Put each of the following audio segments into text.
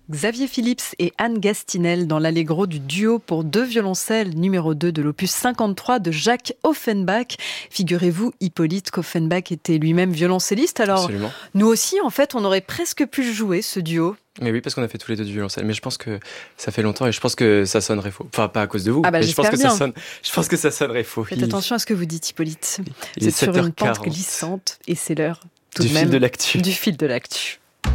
Xavier Phillips et Anne Gastinel dans l'allegro du duo pour deux violoncelles numéro 2 de l'opus 53 de Jacques Offenbach. Figurez-vous, Hippolyte qu'Offenbach était lui-même violoncelliste. Alors, Absolument. Nous aussi, en fait, on aurait presque pu jouer ce duo. Mais oui, parce qu'on a fait tous les deux du violoncelle. Mais je pense que ça fait longtemps et je pense que ça sonnerait faux. Enfin, pas à cause de vous. Ah bah, mais je pense j'espère que bien. je pense que ça sonnerait faux. Faites attention à ce que vous dites, Hippolyte. Il Vous est êtes sur une 7h40. pente glissante et c'est l'heure tout Du de fil même de l'actu. du fil de l'actu.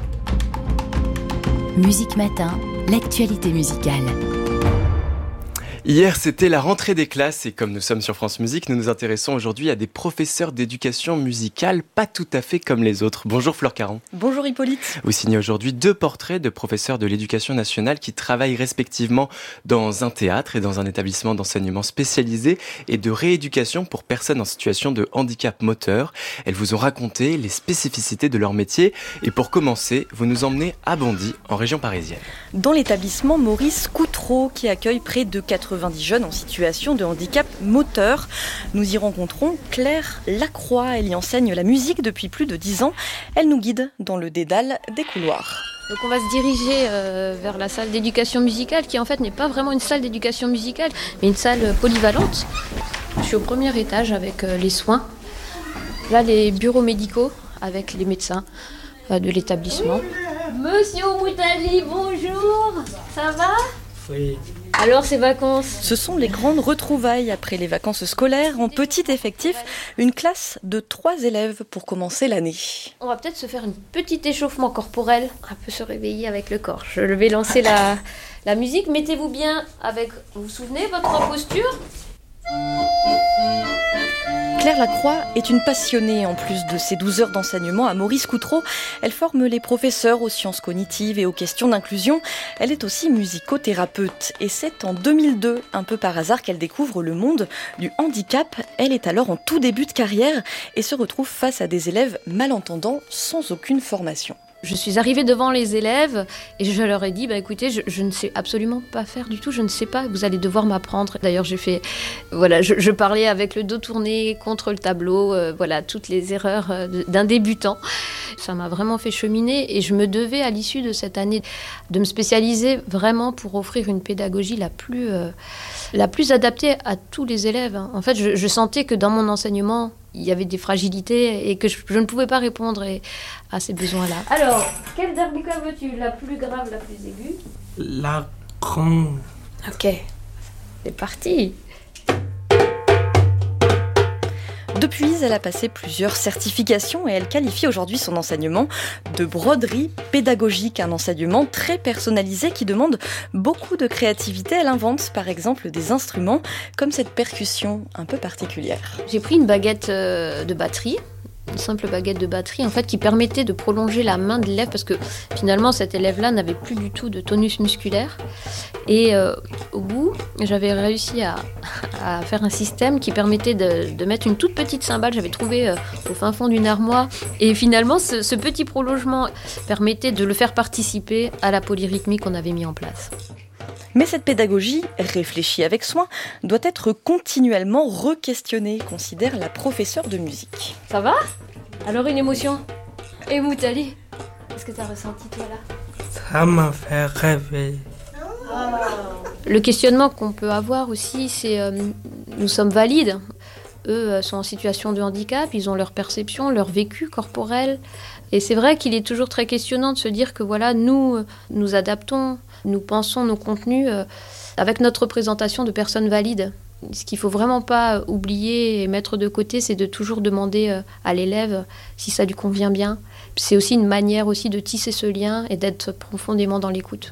Musique Matin, l'actualité musicale. Hier, c'était la rentrée des classes et comme nous sommes sur France Musique, nous nous intéressons aujourd'hui à des professeurs d'éducation musicale pas tout à fait comme les autres. Bonjour Fleur Caron. Bonjour Hippolyte. Vous signez aujourd'hui 2 portraits de professeurs de l'éducation nationale qui travaillent respectivement dans un théâtre et dans un établissement d'enseignement spécialisé et de rééducation pour personnes en situation de handicap moteur. Elles vous ont raconté les spécificités de leur métier et pour commencer, vous nous emmenez à Bondy, en région parisienne. Dans l'établissement Maurice Coutreau qui accueille près de 90 jeunes en situation de handicap moteur. Nous y rencontrons Claire Lacroix. Elle y enseigne la musique depuis plus de 10 ans. Elle nous guide dans le dédale des couloirs. Donc on va se diriger vers la salle d'éducation musicale qui en fait n'est pas vraiment une salle d'éducation musicale mais une salle polyvalente. Je suis au premier étage avec les soins. Là les bureaux médicaux avec les médecins de l'établissement. Monsieur Moutali, bonjour. Ça va ? Oui. Alors ces vacances ? Ce sont les grandes retrouvailles après les vacances scolaires. En petit effectif, une classe de 3 élèves pour commencer l'année. On va peut-être se faire un petit échauffement corporel, un peu se réveiller avec le corps. Je vais lancer la musique. Mettez-vous bien avec, vous vous souvenez, votre posture ? Claire Lacroix est une passionnée. En plus de ses 12 heures d'enseignement à Maurice Coutreau, elle forme les professeurs aux sciences cognitives et aux questions d'inclusion. Elle est aussi musicothérapeute. Et c'est en 2002, un peu par hasard, qu'elle découvre le monde du handicap. Elle est alors en tout début de carrière et se retrouve face à des élèves malentendants sans aucune formation. Je suis arrivée devant les élèves et je leur ai dit, écoutez, je ne sais absolument pas faire du tout, je ne sais pas, vous allez devoir m'apprendre. D'ailleurs, je parlais avec le dos tourné contre le tableau, toutes les erreurs d'un débutant. Ça m'a vraiment fait cheminer et je me devais, à l'issue de cette année, de me spécialiser vraiment pour offrir une pédagogie la plus adaptée à tous les élèves. En fait, je sentais que dans mon enseignement, il y avait des fragilités et que je ne pouvais pas répondre à ces besoins-là. Alors, quelle darbuka veux-tu ? La plus grave, la plus aiguë ? La grande. Ok, c'est parti. Depuis, elle a passé plusieurs certifications et elle qualifie aujourd'hui son enseignement de broderie pédagogique, un enseignement très personnalisé qui demande beaucoup de créativité. Elle invente par exemple des instruments comme cette percussion un peu particulière. J'ai pris une baguette de batterie. Une simple baguette de batterie en fait qui permettait de prolonger la main de l'élève parce que finalement cet élève-là n'avait plus du tout de tonus musculaire et au bout j'avais réussi à faire un système qui permettait de mettre une toute petite cymbale, j'avais trouvé au fin fond d'une armoire et finalement ce petit prolongement permettait de le faire participer à la polyrythmie qu'on avait mis en place. Mais cette pédagogie, réfléchie avec soin, doit être continuellement re-questionnée, considère la professeure de musique. Ça va ? Alors une émotion ? Et Moutali, qu'est-ce que tu as ressenti toi là ? Ça m'a fait rêver. Le questionnement qu'on peut avoir aussi, c'est nous sommes valides. Eux sont en situation de handicap, ils ont leur perception, leur vécu corporel. Et c'est vrai qu'il est toujours très questionnant de se dire que nous adaptons, nous pensons nos contenus avec notre représentation de personnes valides. Ce qu'il ne faut vraiment pas oublier et mettre de côté, c'est de toujours demander à l'élève si ça lui convient bien. C'est aussi une manière aussi de tisser ce lien et d'être profondément dans l'écoute.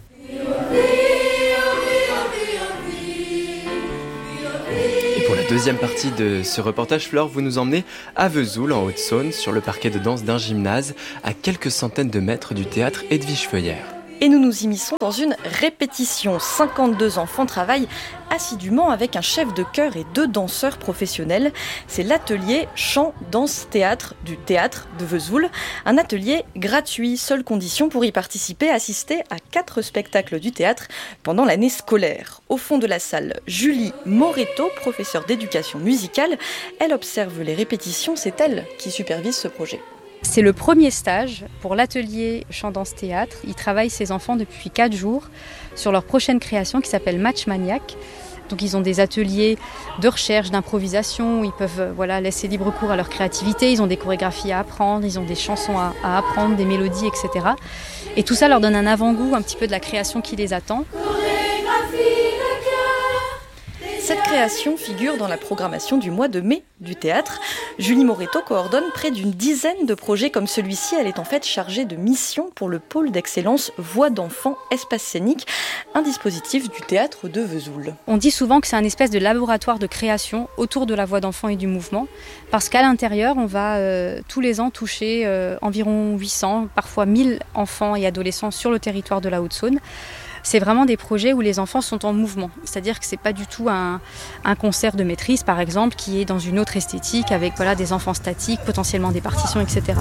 Pour la deuxième partie de ce reportage, Flore, vous nous emmenez à Vesoul, en Haute-Saône, sur le parquet de danse d'un gymnase, à quelques centaines de mètres du théâtre Edwige Feuillère. Et nous nous immisçons dans une répétition. 52 enfants travaillent assidûment avec un chef de chœur et 2 danseurs professionnels. C'est l'atelier chant, danse, théâtre du théâtre de Vesoul. Un atelier gratuit, seule condition pour y participer, assister à 4 spectacles du théâtre pendant l'année scolaire. Au fond de la salle, Julie Moretto, professeure d'éducation musicale, elle observe les répétitions, c'est elle qui supervise ce projet. C'est le premier stage pour l'atelier chant danse théâtre. Ils travaillent ces enfants depuis 4 jours sur leur prochaine création qui s'appelle Match Maniaque. Donc ils ont des ateliers de recherche, d'improvisation, où ils peuvent laisser libre cours à leur créativité, ils ont des chorégraphies à apprendre, ils ont des chansons à apprendre, des mélodies, etc. Et tout ça leur donne un avant-goût un petit peu de la création qui les attend. Cette création figure dans la programmation du mois de mai du théâtre. Julie Moretto coordonne près d'une dizaine de projets comme celui-ci. Elle est en fait chargée de mission pour le pôle d'excellence Voix d'enfants, espace scénique, un dispositif du théâtre de Vesoul. On dit souvent que c'est un espèce de laboratoire de création autour de la voix d'enfant et du mouvement, parce qu'à l'intérieur, on va tous les ans toucher environ 800, parfois 1000 enfants et adolescents sur le territoire de la Haute-Saône. C'est vraiment des projets où les enfants sont en mouvement. C'est-à-dire que ce n'est pas du tout un concert de maîtrise, par exemple, qui est dans une autre esthétique, avec des enfants statiques, potentiellement des partitions, etc.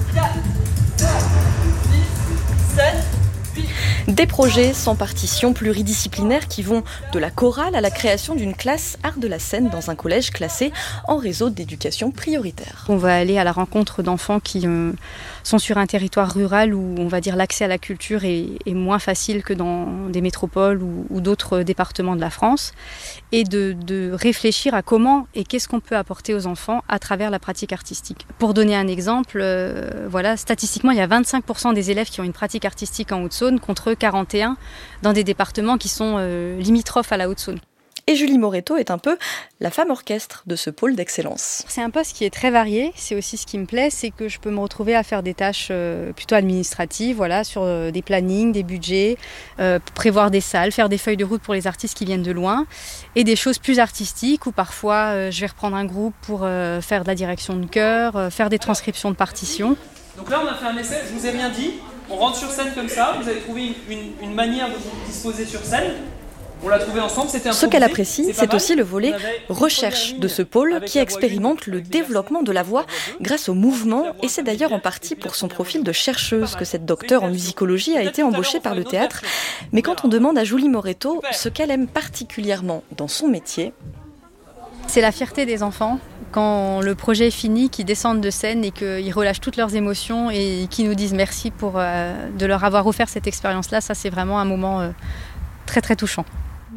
Des projets sans partition pluridisciplinaires qui vont de la chorale à la création d'une classe art de la scène dans un collège classé en réseau d'éducation prioritaire. On va aller à la rencontre d'enfants qui sont sur un territoire rural où on va dire l'accès à la culture est moins facile que dans des métropoles ou d'autres départements de la France, et de réfléchir à comment et qu'est-ce qu'on peut apporter aux enfants à travers la pratique artistique. Pour donner un exemple, statistiquement il y a 25% des élèves qui ont une pratique artistique en Haute-Saône contre 41 dans des départements qui sont limitrophes à la Haute-Saône. Et Julie Moretto est un peu la femme orchestre de ce pôle d'excellence. C'est un poste qui est très varié, c'est aussi ce qui me plaît, c'est que je peux me retrouver à faire des tâches plutôt administratives, sur des plannings, des budgets, prévoir des salles, faire des feuilles de route pour les artistes qui viennent de loin, et des choses plus artistiques où parfois je vais reprendre un groupe pour faire de la direction de chœur, faire des transcriptions de partitions. Donc là on a fait un essai, je vous ai bien dit, on rentre sur scène comme ça, vous avez trouvé une manière de vous disposer sur scène. On l'a trouvé ensemble, c'était Ce qu'elle apprécie, c'est aussi le volet recherche de ce pôle qui expérimente le développement de la voix grâce au mouvement, et c'est d'ailleurs en partie pour son profil de chercheuse que cette docteure en musicologie a été embauchée par le théâtre. Mais quand on demande à Julie Moretto ce qu'elle aime particulièrement dans son métier, c'est la fierté des enfants quand le projet est fini, qu'ils descendent de scène et qu'ils relâchent toutes leurs émotions et qu'ils nous disent merci de leur avoir offert cette expérience-là. Ça, c'est vraiment un moment très très touchant.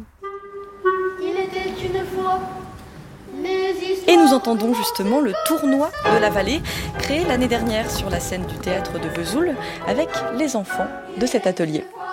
Et nous entendons justement le tournoi de la vallée, créé l'année dernière sur la scène du théâtre de Vesoul avec les enfants de cet atelier.